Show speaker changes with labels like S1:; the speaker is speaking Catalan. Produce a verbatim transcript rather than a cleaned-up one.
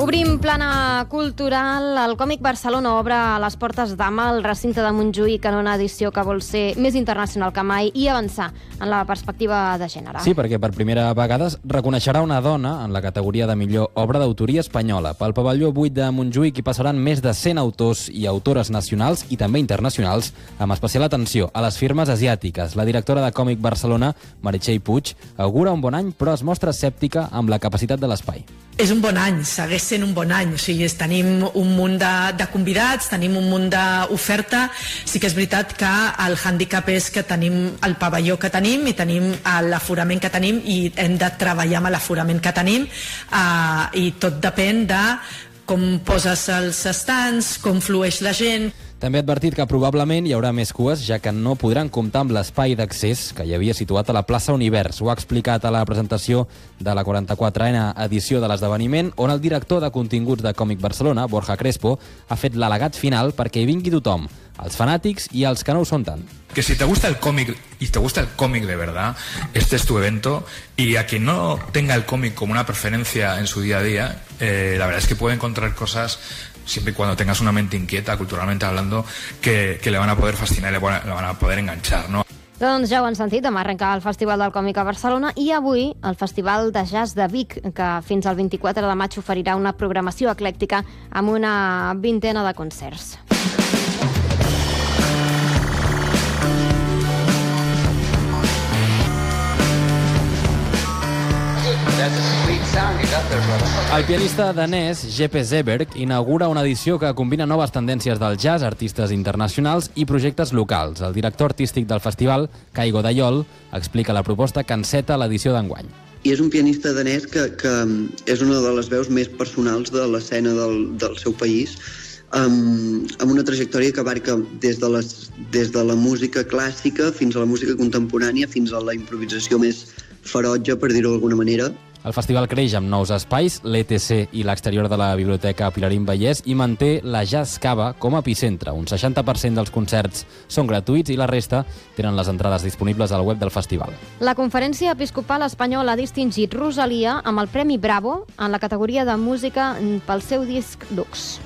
S1: Obrim plana cultural. El Còmic Barcelona obre a les portes d'Ama el recinte de Montjuïc en una edició que vol ser més internacional que mai i avançar en la perspectiva de gènere.
S2: Sí, perquè per primera vegada es reconeixerà una dona en la categoria de millor obra d'autoria espanyola. Pel pavelló vuit de Montjuïc hi passaran més de cent autors i autores nacionals i també internacionals, amb especial atenció a les firmes asiàtiques. La directora de Còmic Barcelona, Meritxell Puig, augura un bon any, però es mostra escèptica amb la capacitat de l'espai.
S3: És un bon any, segueix sent un bon any. O sigui, tenim un munt de, de convidats, tenim un munt d'oferta. Sí que és veritat que el hàndicap és que tenim el pavelló que tenim i tenim l'aforament que tenim i hem de treballar amb l'aforament que tenim uh, i tot depèn de com poses els estants, com flueix la gent.
S2: També ha advertit que probablement hi haurà més cues, ja que no podran comptar amb l'espai d'accés que hi havia situat a la plaça Univers. Ho ha explicat a la presentació de la quaranta-quatrena edició de l'esdeveniment, on el director de continguts de Còmic Barcelona, Borja Crespo, ha fet l'al·legat final perquè hi vingui tothom, els fanàtics i els que no ho són tant.
S4: Que si te gusta el cómic y te gusta el cómic de verdad, este es tu evento, y a quien no tenga el cómic como una preferencia en su día a día, eh, la verdad es que puede encontrar cosas, siempre y cuando tengas una mente inquieta, culturalmente hablando, que, que le van a poder fascinar y le van a, le van a poder enganchar, ¿no?
S1: Doncs ja ho han sentit, demà arrenca el Festival del Còmic a Barcelona i avui el Festival de Jazz de Vic, que fins al vint-i-quatre de maig oferirà una programació eclèctica amb una vintena de concerts.
S2: El pianista danès Jeppe Zeberg inaugura una edició que combina noves tendències del jazz, artistes internacionals i projectes locals. El director artístic del festival, Kai Godayol, explica la proposta que enceta l'edició d'enguany.
S5: I és un pianista danès que, que és una de les veus més personals de l'escena del, del seu país, amb, amb una trajectòria que abarca des de, les, des de la música clàssica fins a la música contemporània, fins a la improvisació més ferotge, per dir-ho d'alguna manera.
S2: El festival creix amb nous espais, l'E T C i l'exterior de la Biblioteca Pilarín Vallès, i manté la Jazz Cava com a epicentre. Un seixanta per cent dels concerts són gratuïts i la resta tenen les entrades disponibles al web del festival.
S1: La Conferència Episcopal Espanyola ha distingit Rosalia amb el Premi Bravo en la categoria de música pel seu disc Lux.